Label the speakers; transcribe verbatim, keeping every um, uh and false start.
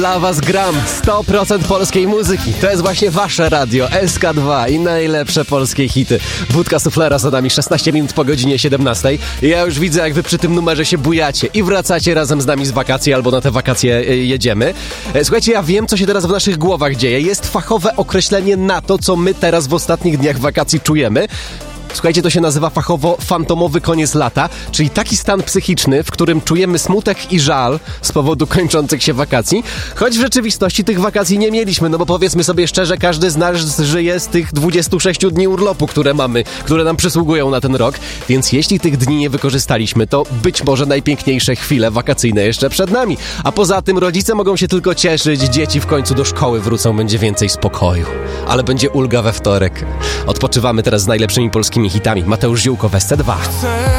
Speaker 1: Dla was gram sto procent polskiej muzyki. To jest właśnie wasze radio S K dwa i najlepsze polskie hity. Wódka Suflera za nami, szesnaście minut po godzinie siedemnastej. I ja już widzę, jak wy przy tym numerze się bujacie i wracacie razem z nami z wakacji, albo na te wakacje y, jedziemy. Słuchajcie, ja wiem, co się teraz w naszych głowach dzieje. Jest fachowe określenie na to, co my teraz w ostatnich dniach wakacji czujemy. Słuchajcie, to się nazywa fachowo fantomowy koniec lata, czyli taki stan psychiczny, w którym czujemy smutek i żal z powodu kończących się wakacji, choć w rzeczywistości tych wakacji nie mieliśmy, no bo powiedzmy sobie szczerze, każdy z nas żyje z tych dwudziestu sześciu dni urlopu, które mamy, które nam przysługują na ten rok, więc jeśli tych dni nie wykorzystaliśmy, to być może najpiękniejsze chwile wakacyjne jeszcze przed nami, a poza tym rodzice mogą się tylko cieszyć, dzieci w końcu do szkoły wrócą, będzie więcej spokoju, ale będzie ulga we wtorek. Odpoczywamy teraz z najlepszymi polskimi hitami. Mateusz Ziółko w S C dwa.